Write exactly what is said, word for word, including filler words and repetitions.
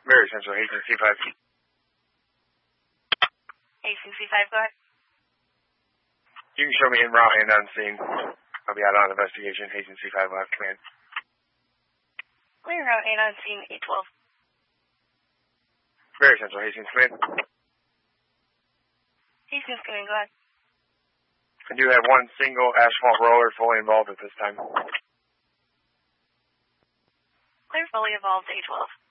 Very Central, Hastings C five. Hastings C five, go ahead. You can show me en route and on scene. I'll be out on investigation. Hastings C five will have command. Clear route and on scene eight twelve. Very Central, Hastings command. Hastings command, go ahead. I do have one single asphalt roller fully involved at this time. Clear fully involved eight twelve.